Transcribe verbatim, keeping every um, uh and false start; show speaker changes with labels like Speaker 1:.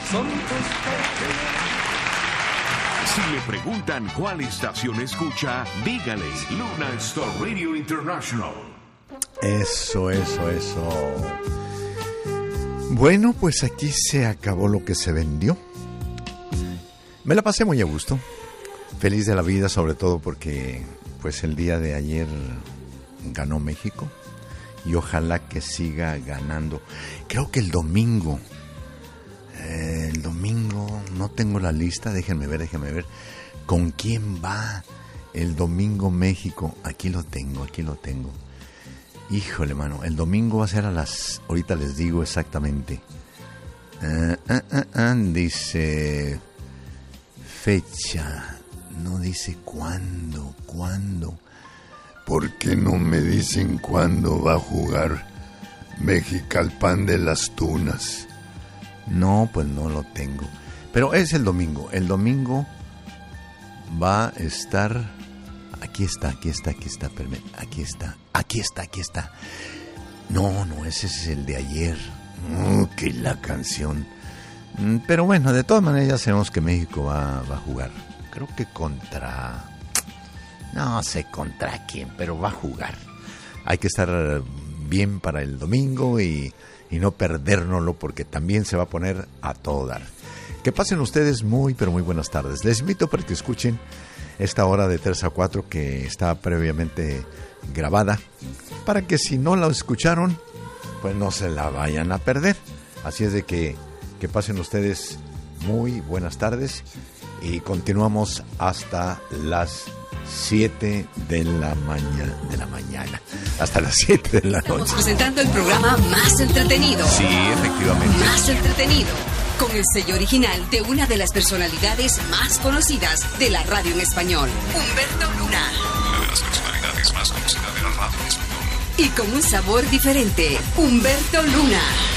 Speaker 1: son tus pequeñas.
Speaker 2: Si le preguntan cuál estación escucha, dígale Luna Star Radio International.
Speaker 3: Eso, eso, eso. Bueno, pues aquí se acabó lo que se vendió. Me la pasé muy a gusto. Feliz de la vida, sobre todo porque pues el día de ayer ganó México. Y ojalá que siga ganando. Creo que el domingo... Eh, el domingo, no tengo la lista, déjenme ver, déjenme ver. ¿Con quién va el domingo México? Aquí lo tengo, aquí lo tengo. Híjole, mano, el domingo va a ser a las... Ahorita les digo exactamente. Uh, uh, uh, uh, dice... Fecha. No dice cuándo, cuándo. ¿Por qué no me dicen cuándo va a jugar Mexicalpan de las Tunas? No, pues no lo tengo. Pero es el domingo. El domingo va a estar... Aquí está, aquí está, aquí está, permítame. Aquí está, aquí está, aquí está. No, no, ese es el de ayer. Oh, que la canción. Pero bueno, de todas maneras ya sabemos que México va, va a jugar. Creo que contra... No sé contra quién, pero va a jugar. Hay que estar bien para el domingo y... y no perdérnoslo porque también se va a poner a todo dar. Que pasen ustedes muy, pero muy buenas tardes. Les invito para que escuchen esta hora de tres a cuatro que está previamente grabada, para que si no la escucharon, pues no se la vayan a perder. Así es de que, que pasen ustedes muy buenas tardes y continuamos hasta las siete de la mañana, de la mañana, hasta las siete de la noche.
Speaker 4: Estamos presentando el programa más entretenido.
Speaker 3: Sí, efectivamente.
Speaker 4: Más entretenido, con el sello original de una de las personalidades más conocidas de la radio en español, Humberto Luna.
Speaker 5: Una de las personalidades más conocidas de la radio en español.
Speaker 4: Y con un sabor diferente, Humberto Luna.